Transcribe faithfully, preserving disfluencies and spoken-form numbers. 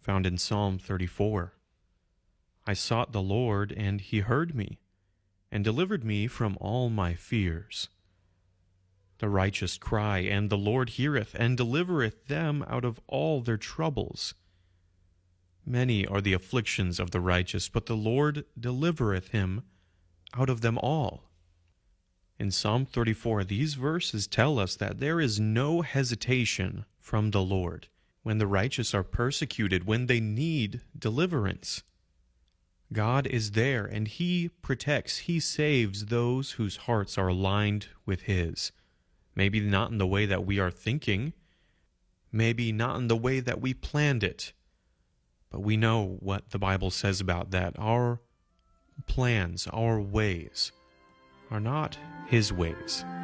found in Psalm thirty-four. I sought the Lord, and he heard me, and delivered me from all my fears. The righteous cry, and the Lord heareth, and delivereth them out of all their troubles. Many are the afflictions of the righteous, but the Lord delivereth him out of them all. In Psalm thirty-four, these verses tell us that there is no hesitation from the Lord when the righteous are persecuted, when they need deliverance. God is there, and he protects, he saves those whose hearts are aligned with his. Maybe not in the way that we are thinking, maybe not in the way that we planned it, but we know what the Bible says about that. Our plans, our ways, are not his ways.